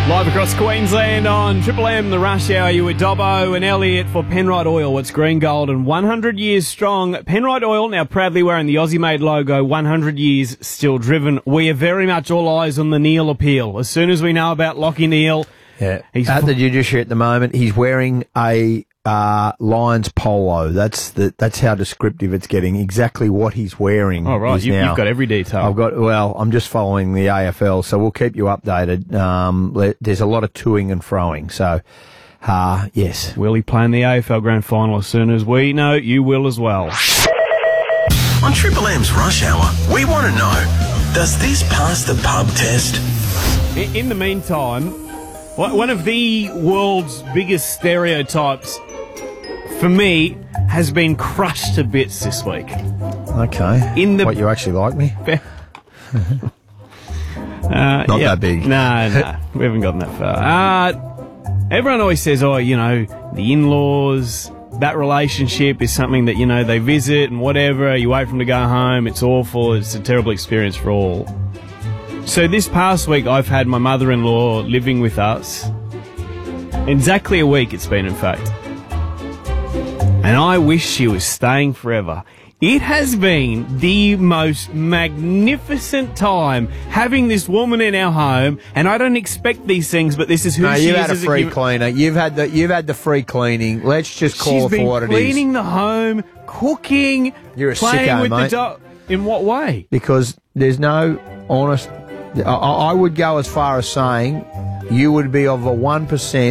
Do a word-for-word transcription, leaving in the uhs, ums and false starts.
Live across Queensland on Triple M, the Rush Hour. You with Dobbo and Elliot for Penrite Oil. It's green, gold and one hundred years strong. Penrite Oil now proudly wearing the Aussie-made logo, one hundred years still driven. We are very much all eyes on the Neil appeal. As soon as we know about Lachie Neale, yeah. he's at the judiciary at the moment. He's wearing a uh, Lions polo. That's the that's how descriptive it's getting. Exactly what he's wearing. Oh right, is you, now. You've got every detail. I've got. Well, I'm just following the A F L, so we'll keep you updated. Um, le- there's a lot of toing and froing. So, uh, yes. Will he play in the A F L Grand Final as soon as we know? You will as well. On Triple M's Rush Hour, we want to know, does this pass the pub test? In, in the meantime, one of the world's biggest stereotypes, for me, has been crushed to bits this week. Okay. In the what, you actually like me? uh, Not yeah. that big. No, no, we haven't gotten that far. Uh, everyone always says, oh, you know, the in-laws, that relationship is something that, you know, they visit and whatever, you wait for them to go home, it's awful, it's a terrible experience for all. So this past week, I've had my mother-in-law living with us. Exactly a week it's been, in fact. And I wish she was staying forever. It has been the most magnificent time having this woman in our home, and I don't expect these things, but this is who no, she you've is. had a as free human- cleaner. You've had the you've had the free cleaning. Let's just call She's it been for what it is. cleaning the home, cooking, You're a playing sicko, with mate. the dog. In what way? Because there's no honest. I, I would go as far as saying you would be of a one percent